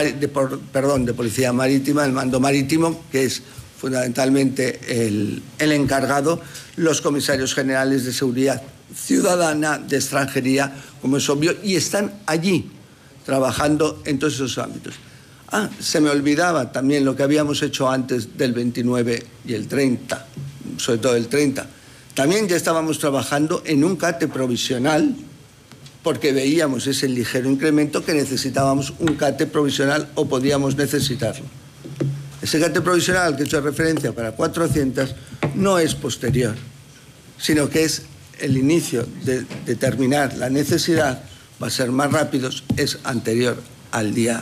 marítima, el mando marítimo, que es fundamentalmente el encargado, los comisarios generales de seguridad ciudadana, de extranjería, como es obvio, y están allí trabajando en todos esos ámbitos. Se me olvidaba también lo que habíamos hecho antes del 29 y el 30, sobre todo el 30. También ya estábamos trabajando en un CATE provisional, porque veíamos ese ligero incremento que necesitábamos un CATE provisional o podíamos necesitarlo. Ese CATE provisional al que he hecho referencia para 400 no es posterior, sino que es el inicio de determinar la necesidad, va a ser más rápido, es anterior al día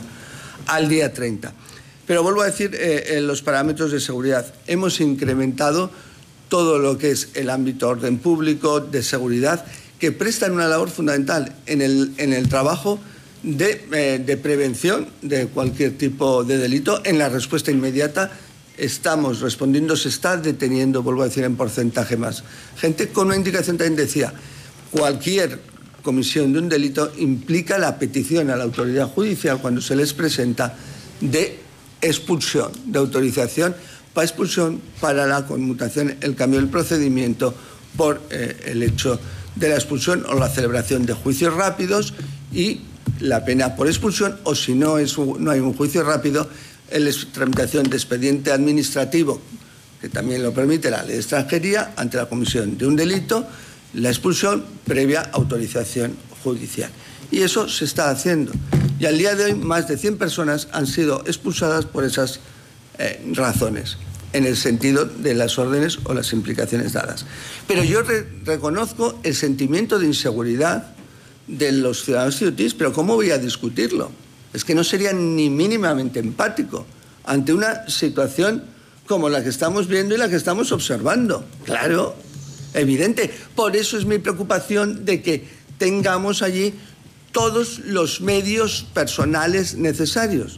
30. Pero vuelvo a decir, en los parámetros de seguridad hemos incrementado todo lo que es el ámbito de orden público, de seguridad, que prestan una labor fundamental en el trabajo de prevención de cualquier tipo de delito. En la respuesta inmediata estamos respondiendo, se está deteniendo, vuelvo a decir, en porcentaje más gente, con una indicación también decía, cualquier comisión de un delito implica la petición a la autoridad judicial cuando se les presenta de expulsión, de autorización para expulsión, para la conmutación, el cambio del procedimiento por el hecho de la expulsión o la celebración de juicios rápidos y la pena por expulsión, o si no hay un juicio rápido, la tramitación de expediente administrativo, que también lo permite la ley de extranjería, ante la comisión de un delito, la expulsión previa autorización judicial. Y eso se está haciendo. Y al día de hoy más de 100 personas han sido expulsadas por esas razones, en el sentido de las órdenes o las implicaciones dadas. Pero yo reconozco el sentimiento de inseguridad de los ciudadanos ceutíes, pero ¿cómo voy a discutirlo? Es que no sería ni mínimamente empático ante una situación como la que estamos viendo y la que estamos observando. Claro, evidente. Por eso es mi preocupación de que tengamos allí todos los medios personales necesarios.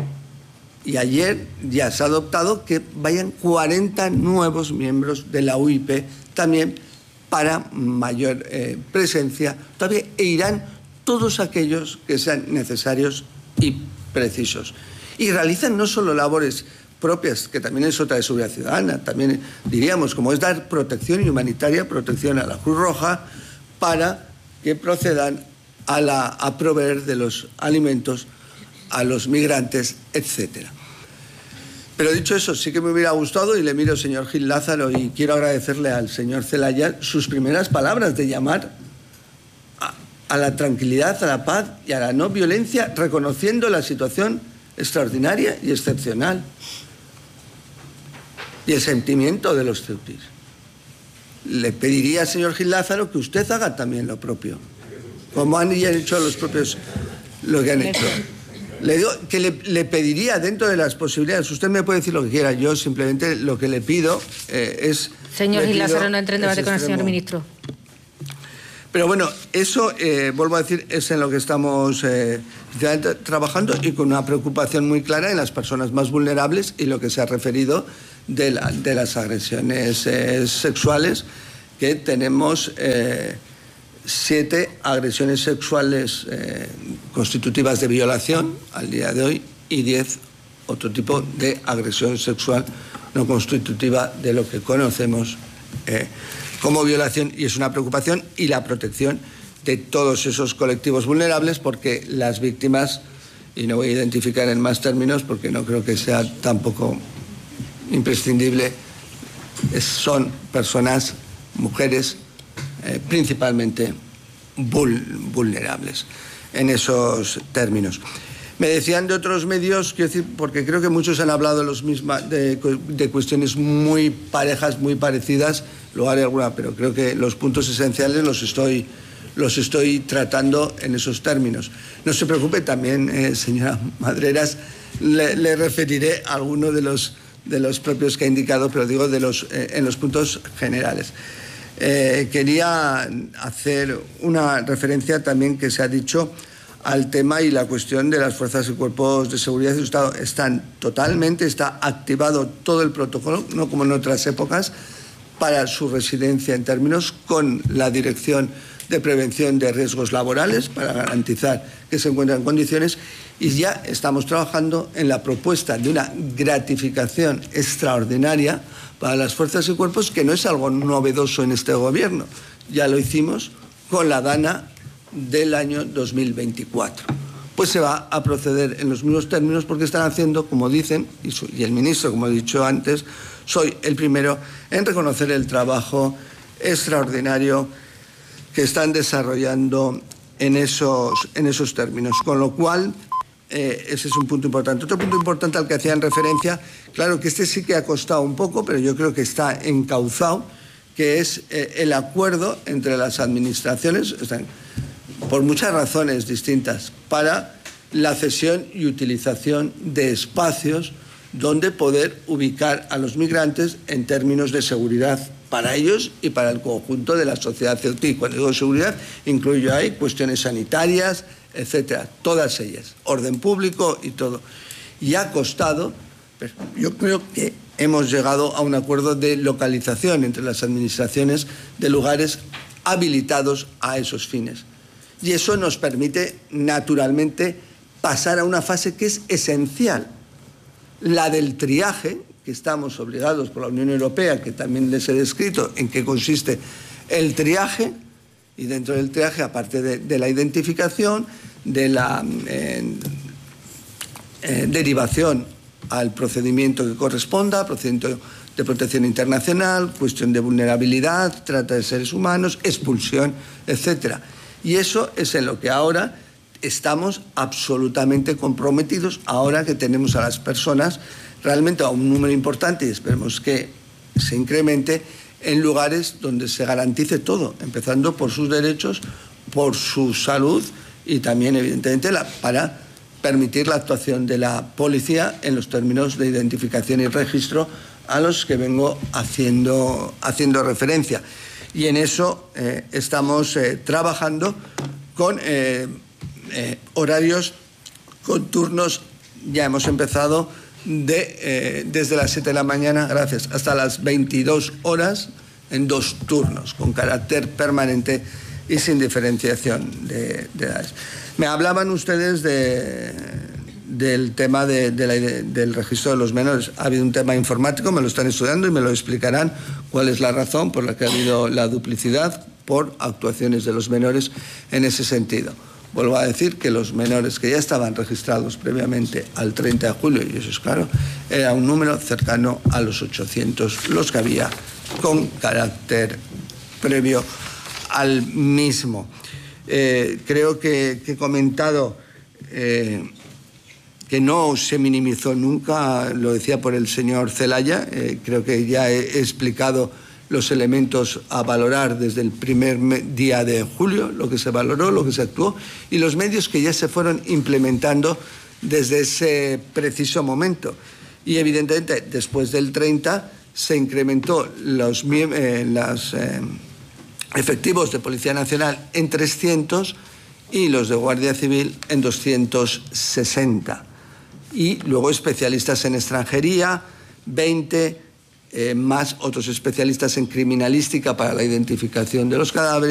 Y ayer ya se ha adoptado que vayan 40 nuevos miembros de la UIP también para mayor presencia todavía, e irán todos aquellos que sean necesarios y precisos. Y realizan no solo labores propias, que también es otra de seguridad ciudadana, también diríamos, como es dar protección humanitaria, protección a la Cruz Roja, para que procedan a proveer de los alimentos a los migrantes, etcétera. Pero dicho eso, sí que me hubiera gustado, y le miro, señor Gil Lázaro, y quiero agradecerle al señor Zelaya sus primeras palabras de llamar a la tranquilidad, a la paz y a la no violencia, reconociendo la situación extraordinaria y excepcional y el sentimiento de los ceutíes. Le pediría, señor Gil Lázaro, que usted haga también lo propio, como han hecho los propios lo que han hecho. Le digo que le pediría, dentro de las posibilidades, usted me puede decir lo que quiera, yo simplemente lo que le pido es... Señor Gil Lázaro, no entre en debate con el señor ministro. Pero bueno, eso, vuelvo a decir, es en lo que estamos trabajando y con una preocupación muy clara en las personas más vulnerables y lo que se ha referido de las agresiones sexuales, que tenemos 7 agresiones sexuales constitutivas de violación al día de hoy y 10 otro tipo de agresión sexual no constitutiva de lo que conocemos como violación, y es una preocupación, y la protección de todos esos colectivos vulnerables, porque las víctimas, y no voy a identificar en más términos porque no creo que sea tampoco imprescindible, son personas, mujeres, principalmente vulnerables en esos términos. Me decían de otros medios, quiero decir, porque creo que muchos han hablado de cuestiones muy parejas, muy parecidas, luego haré alguna, pero creo que los puntos esenciales los estoy tratando en esos términos. No se preocupe, también, señora Madreras, le referiré a alguno de los propios que ha indicado, pero digo en los puntos generales. Quería hacer una referencia también que se ha dicho al tema y la cuestión de las fuerzas y cuerpos de seguridad del Estado. Está activado todo el protocolo, no como en otras épocas, para su residencia en términos con la Dirección de Prevención de Riesgos Laborales, para garantizar que se encuentran en condiciones, y ya estamos trabajando en la propuesta de una gratificación extraordinaria para las fuerzas y cuerpos, que no es algo novedoso en este gobierno. Ya lo hicimos con la DANA del año 2024. Pues se va a proceder en los mismos términos, porque están haciendo, como dicen, y el ministro, como he dicho antes, soy el primero en reconocer el trabajo extraordinario que están desarrollando en esos términos. Con lo cual, ese es un punto importante. Otro punto importante al que hacían referencia, claro que este sí que ha costado un poco, pero yo creo que está encauzado, que es el acuerdo entre las administraciones, por muchas razones distintas, para la cesión y utilización de espacios donde poder ubicar a los migrantes en términos de seguridad para ellos y para el conjunto de la sociedad ceutíes. Cuando digo seguridad, incluyo ahí cuestiones sanitarias, etcétera, todas ellas, orden público y todo. Y ha costado, pero yo creo que hemos llegado a un acuerdo de localización entre las administraciones de lugares habilitados a esos fines. Y eso nos permite, naturalmente, pasar a una fase que es esencial, la del triaje, que estamos obligados por la Unión Europea, que también les he descrito en qué consiste el triaje, y dentro del triaje, aparte de la identificación, de la derivación al procedimiento que corresponda, procedimiento de protección internacional, cuestión de vulnerabilidad, trata de seres humanos, expulsión, etcétera. Y eso es en lo que ahora estamos absolutamente comprometidos, ahora que tenemos a las personas realmente a un número importante, y esperemos que se incremente, en lugares donde se garantice todo, empezando por sus derechos, por su salud y también, evidentemente, para permitir la actuación de la policía en los términos de identificación y registro a los que vengo haciendo referencia. Y en eso estamos trabajando con horarios, con turnos. Ya hemos empezado desde las 7 de la mañana, gracias, hasta las 22 horas en 2 turnos, con carácter permanente y sin diferenciación de edades. Me hablaban ustedes del tema del registro de los menores. Ha habido un tema informático, me lo están estudiando y me lo explicarán cuál es la razón por la que ha habido la duplicidad por actuaciones de los menores en ese sentido. Vuelvo a decir que los menores que ya estaban registrados previamente al 30 de julio, y eso es claro, era un número cercano a los 800 los que había con carácter previo al mismo. Creo que he comentado que no se minimizó nunca, lo decía por el señor Zelaya, creo que ya he explicado los elementos a valorar desde el primer día de julio, lo que se valoró, lo que se actuó, y los medios que ya se fueron implementando desde ese preciso momento. Y evidentemente después del 30 se incrementó efectivos de Policía Nacional en 300 y los de Guardia Civil en 260. Y luego especialistas en extranjería, 20, más otros especialistas en criminalística para la identificación de los cadáveres.